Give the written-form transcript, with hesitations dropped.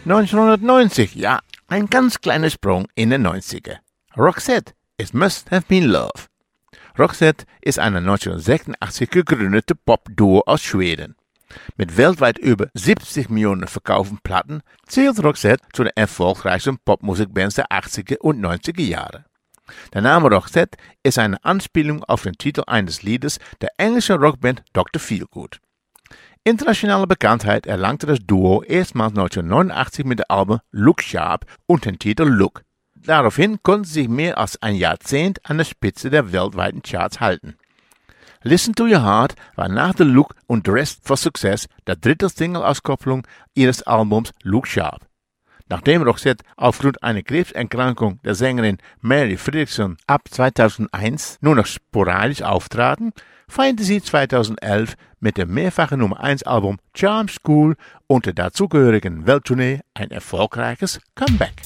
1990, ja, ein ganz kleiner Sprung in den 90er. Roxette, It Must Have Been Love. Roxette ist ein 1986 gegründete Pop-Duo aus Schweden. Mit weltweit über 70 Millionen verkauften Platten zählt Roxette zu den erfolgreichsten Popmusikbands der 80er und 90er Jahre. Der Name Roxette ist eine Anspielung auf den Titel eines Liedes der englischen Rockband Dr. Feelgood. Internationale Bekanntheit erlangte das Duo erstmals 1989 mit dem Album Look Sharp und dem Titel Look. Daraufhin konnten sie sich mehr als ein Jahrzehnt an der Spitze der weltweiten Charts halten. Listen to Your Heart war nach The Look und Dressed for Success der dritte Single-Auskopplung ihres Albums Look Sharp. Nachdem Roxette aufgrund einer Krebserkrankung der Sängerin Mary Fredriksson ab 2001 nur noch sporadisch auftraten, feierte sie 2011 mit dem mehrfachen Nummer 1 Album Charm School und der dazugehörigen Welttournee ein erfolgreiches Comeback.